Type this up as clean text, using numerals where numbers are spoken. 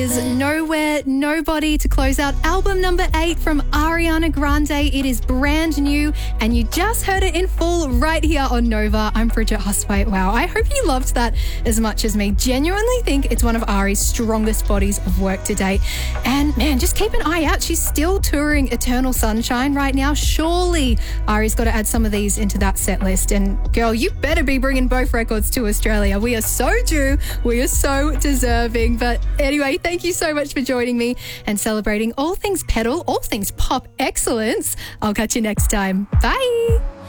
is Nowhere, Nobody to close out album number 8 from Ariana Grande. It is brand new and you just heard it in full right here on Nova. I'm Bridget Hostway. Wow, I hope you loved that as much as me. Genuinely think it's one of Ari's strongest bodies of work to date. And man, just keep an eye out. She's still touring Eternal Sunshine right now. Surely Ari's got to add some of these into that set list. And girl, you better be bringing both records to Australia. We are so due. We are so deserving. But anyway, thank you so much for joining me and celebrating all things pedal, all things pop excellence. I'll catch you next time. Bye.